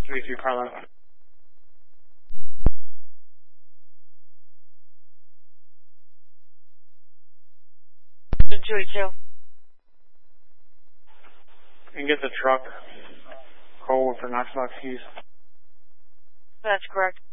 32 Carlo. 282. And get the truck. Call for Knoxbox keys. That's correct.